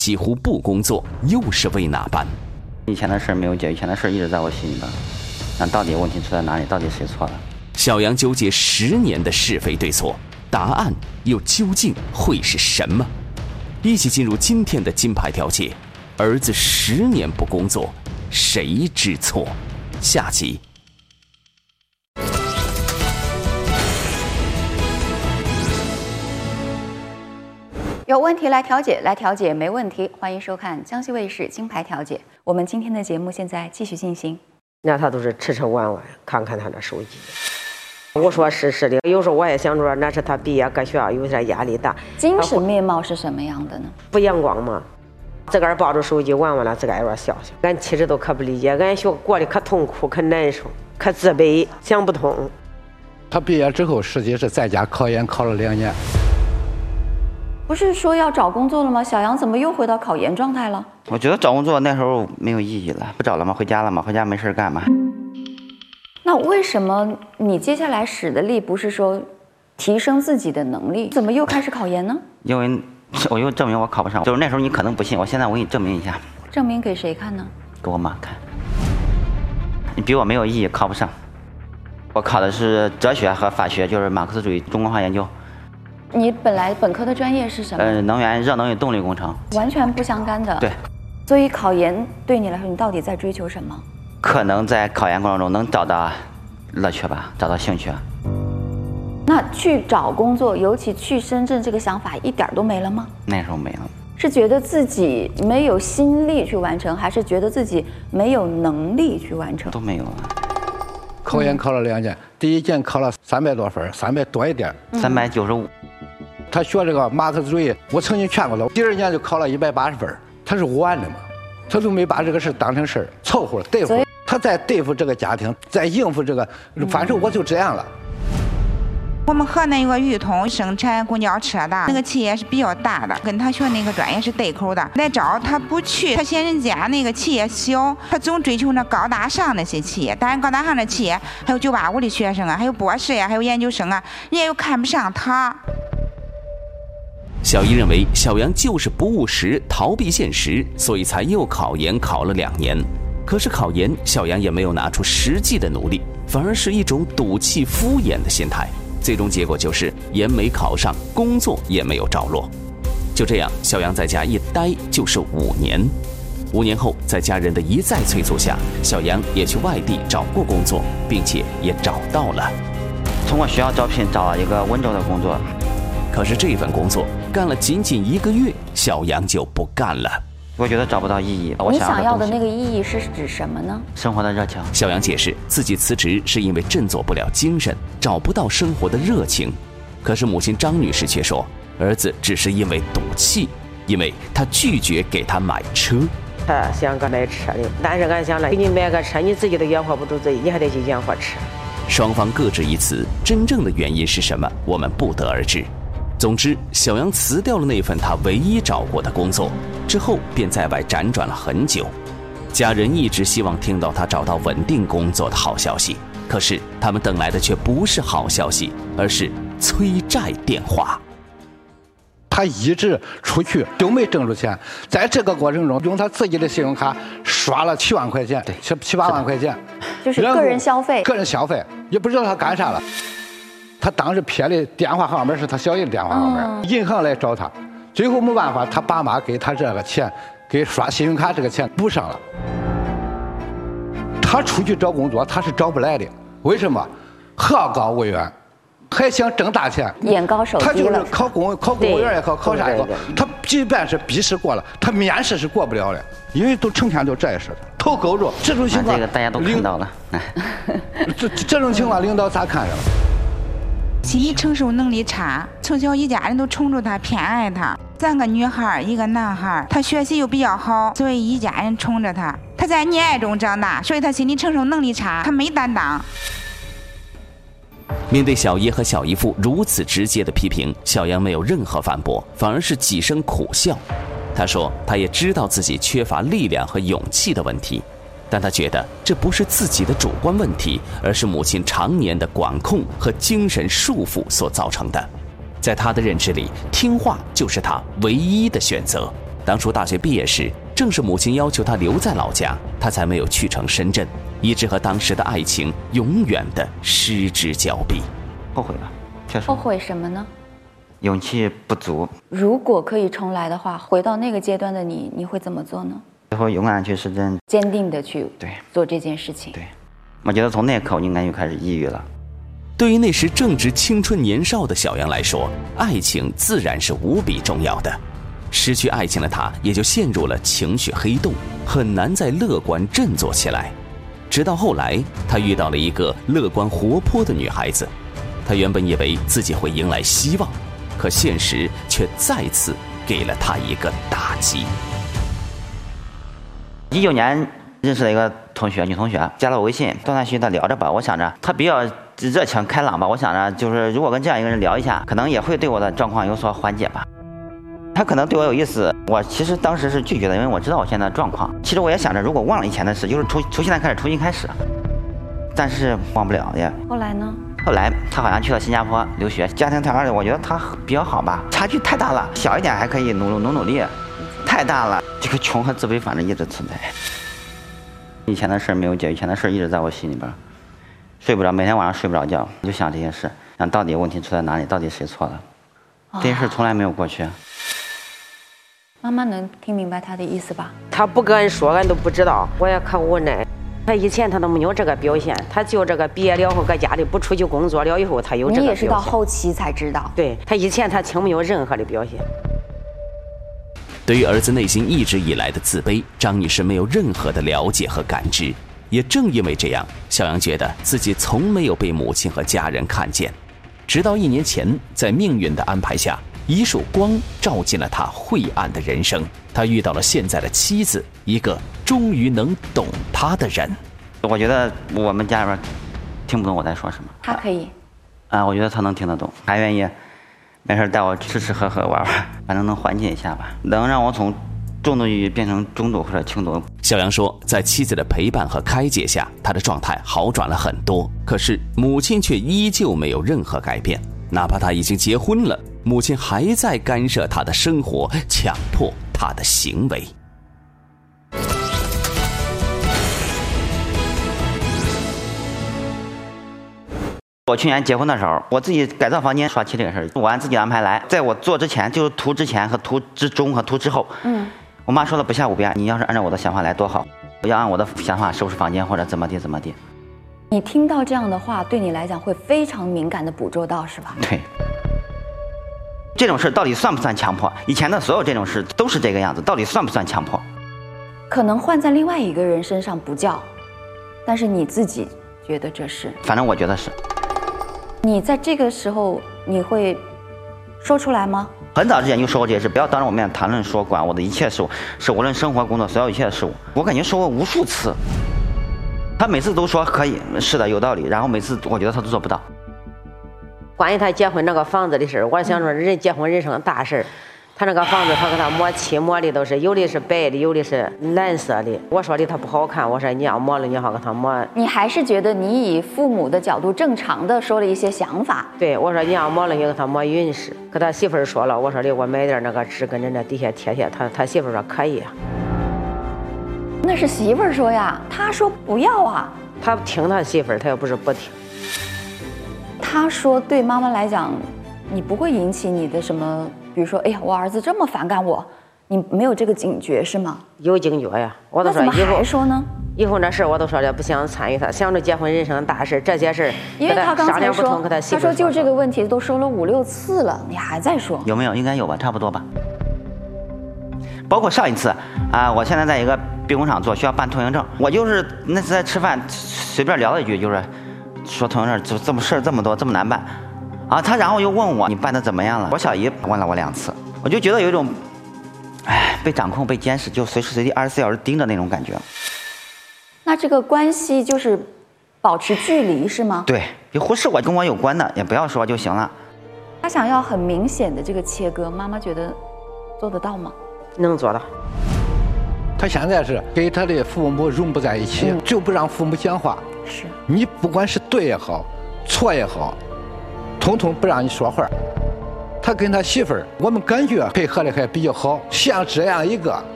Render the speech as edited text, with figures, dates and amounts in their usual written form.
几乎不工作，又是为哪般？ 以前的事没有解，以前的事一直在我心里边。那到底问题出在哪里？到底谁错了？ 小杨纠结10年的是非对错，答案又究竟会是什么？一起进入今天的金牌调解。儿子10年不工作，谁知错？下集。 有问题来调解没问题。欢迎收看江西卫视金牌调解。我们今天的节目现在继续进行。 那他都是迟迟晚晚看看他的手机。我说是的，有时候我也想着那是他毕业搁学校有点压力大。 精神面貌是什么样的呢？ 不阳光嘛，自个儿抱着手机玩完了，自个儿一边笑笑。俺妻子都可不理解，俺学过得可痛苦、可难受、可自卑，想不通。 他毕业之后，实际是在家考研考了2年。 不是说要找工作了吗？小杨怎么又回到考研状态了？ 我觉得找工作那时候没有意义了，不找了吗？回家了吗？回家没事干嘛？ 那为什么你接下来使的力不是说提升自己的能力，怎么又开始考研呢？ 因为我又证明我考不上，就是那时候你可能不信，我现在我给你证明一下。 证明给谁看呢？ 给我妈看。你比我没有意义，考不上。我考的是哲学和法学，就是马克思主义中国化研究。 你本来本科的专业是什么？ 能源热能与动力工程。 完全不相干的。 对。 所以考研对你来说，你到底在追求什么？ 可能在考研过程中能找到乐趣吧，找到兴趣。 那去找工作，尤其去深圳，这个想法一点都没了吗？ 那时候没了。 是觉得自己没有心力去完成，还是觉得自己没有能力去完成？ 都没有了。 考研考了2年，第一届考了300多分，300多一点 ，395。 他学这个马克思主义，我曾经劝过他，第2年就考了180分，他是玩的嘛，他就没把这个事当成事儿，凑合对付。他在对付这个家庭，在应付这个，反正我就这样了。 我们河南有个裕通生产公交车的，那个企业是比较大的，跟他学那个专业是对口的。来招他不去，他嫌人家那个企业小，他总追求那高大上那些企业。当然，高大上的企业还有985的学生啊，还有博士呀，还有研究生啊，人家又看不上他。 小姨认为小杨就是不务实，逃避现实，所以才又考研考了2年。可是考研，小杨也没有拿出实际的努力，反而是一种赌气敷衍的心态。最终结果就是研没考上，工作也没有着落。就这样，小杨在家一待就是5年。5年后，在家人的一再催促下，小杨也去外地找过工作，并且也找到了。 通过学校招聘找了一个温州的工作。 可是这份工作干了仅仅1个月，小杨就不干了。 我觉得找不到意义。 你想要的那个意义是指什么呢？ 生活的热情。 小杨解释，自己辞职是因为振作不了精神，找不到生活的热情。可是母亲张女士却说，儿子只是因为赌气，因为他拒绝给他买车。 他想给买车的，但是俺想了，给你买个车，你自己都养活不住自己，你还得去养活车。 双方各执一词，真正的原因是什么，我们不得而知。总之，小杨辞掉了那份他唯一找过的工作，之后便在外辗转了很久。家人一直希望听到他找到稳定工作的好消息，可是他们等来的却不是好消息，而是催债电话。 他一直出去都没挣着钱，在这个过程中用他自己的信用卡刷了7万块钱，对，7、8万块钱， 就是个人消费。 个人消费也不知道他干啥了。他当时撇的电话号码是他小姨的电话号码，银行来找他，最后没办法，他爸妈给他这个钱，给刷信用卡这个钱补上了。他出去找工作，他是找不来的，为什么？学高为远，还想挣大钱， 眼高手低了。 他就是考公务员也好，考啥也好，他即便是笔试过了，他面试是过不了的，因为都成天都这事的，头勾着。这种情况， 这个大家都看到了。 这种情况，领导咋看着？ 心理承受能力差，从小一家人都宠着他，偏爱他。3个女孩，1个男孩，他学习又比较好，所以一家人宠着他。他在溺爱中长大，所以他心理承受能力差，他没担当。 面对小姨和小姨父如此直接的批评，小杨没有任何反驳，反而是几声苦笑。他说，他也知道自己缺乏力量和勇气的问题，但他觉得这不是自己的主观问题，而是母亲常年的管控和精神束缚所造成的。在他的认知里，听话就是他唯一的选择。 当初大学毕业时，正是母亲要求他留在老家，他才没有去成深圳，以致和当时的爱情永远的失之交臂。 后悔吧，确实后悔什么呢？ 勇气不足。 如果可以重来的话，回到那个阶段的你，你会怎么做呢？ 最后勇敢去实践， 坚定的去对做这件事情。 对，我觉得从那刻我应该就开始抑郁了。 对于那时正值青春年少的小杨来说，爱情自然是无比重要的。失去爱情的他，也就陷入了情绪黑洞，很难再乐观振作起来。直到后来，他遇到了一个乐观活泼的女孩子，他原本以为自己会迎来希望，可现实却再次给了他一个打击。 19年认识了一个同学，女同学，加了我微信，断断续续的聊着吧。我想着她比较热情开朗吧，我想着就是如果跟这样一个人聊一下，可能也会对我的状况有所缓解吧。她可能对我有意思，我其实当时是拒绝的，因为我知道我现在的状况。其实我也想着，如果忘了以前的事，就是从现在开始重新开始，但是忘不了呀。 后来呢？ 后来她好像去了新加坡留学，家庭条件我觉得她比较好吧，差距太大了，小一点还可以努力，太大了，这个穷和自卑反正一直存在。以前的事没有解决，以前的事一直在我心里边，睡不着，每天晚上睡不着觉，就想这些事，想到底问题出在哪里，到底谁错了，这些事从来没有过去。 妈妈能听明白他的意思吧？ 他不跟俺说，俺都不知道，我也可无奈。他以前他都没有这个表现，他就这个毕业了后搁家里不出去工作了以后，他有这个表现。 你也是到后期才知道。 对，他以前他并没有任何的表现。 对于儿子内心一直以来的自卑，张女士没有任何的了解和感知。也正因为这样，小杨觉得自己从没有被母亲和家人看见。直到1年前，在命运的安排下，一束光照进了他晦暗的人生。他遇到了现在的妻子，一个终于能懂他的人。 我觉得我们家里边听不懂我在说什么。 他可以。 我觉得他能听得懂，还愿意没事带我吃吃喝喝玩玩，反正能缓解一下吧，能让我从重度抑郁变成中度或者轻度。 小杨说，在妻子的陪伴和开解下，他的状态好转了很多。可是母亲却依旧没有任何改变，哪怕他已经结婚了，母亲还在干涉他的生活，强迫他的行为。 我去年结婚的时候，我自己改造房间刷漆这个事儿，我按自己的安排来。在我做之前，就是涂之前和涂之中和涂之后，我妈说了不下5遍，你要是按照我的想法来多好，我要按我的想法收拾房间或者怎么地。 你听到这样的话，对你来讲会非常敏感的捕捉到，是吧？ 对。这种事到底算不算强迫？以前的所有这种事都是这个样子，到底算不算强迫？ 可能换在另外一个人身上不叫，但是你自己觉得这是。 反正我觉得是。 你在这个时候你会说出来吗？ 很早之前就说过这些事，不要当着我面谈论说管我的一切事物，是无论生活工作所有一切的事物，我感觉说过无数次。他每次都说可以，是的，有道理，然后每次我觉得他都做不到。 关于他结婚那个房子的事，我想说人结婚人生大事，他那个房子他给他抹漆抹的都是有的是白的，有的是蓝色的。我说的他不好看，我说你要抹了你好给他抹。 你还是觉得你以父母的角度正常的说了一些想法。 对，我说你要抹了你给他抹匀实。跟他媳妇儿说了，我说的我买点那个纸跟人家底下贴贴，他媳妇儿说可以。 那是媳妇儿说呀，他说不要啊。 他听他媳妇儿，他又不是不听。 他说对妈妈来讲，你不会引起你的什么，比如说，哎呀，我儿子这么反感我，你没有这个警觉是吗？ 有警觉呀，我都说以后。 那怎么还说呢？ 以后那事我都说了，不想参与他，想着结婚人生大事，这些事因为他刚才说， 他说就这个问题都说了5、6次了，你还在说？ 有没有？应该有吧，差不多吧。包括上一次我现在在一个兵工厂做，需要办通行证，我就是那次在吃饭随便聊了一句，就是说通行证这么事这么多，这么难办他然后又问我你办的怎么样了？我小姨问了我2次，我就觉得有一种被掌控被监视，就随时随地24小时盯着那种感觉。 那这个关系就是保持距离是吗？ 对，就忽视我跟我有关的也不要说就行了。 他想要很明显的这个切割，妈妈觉得做得到吗？ 能做到。 他现在是给他的父母融不在一起，就不让父母讲话。 是你不管是对也好，错也好，统统不让你说话。 他跟他媳妇儿，我们感觉配合的还比较好。像这样一个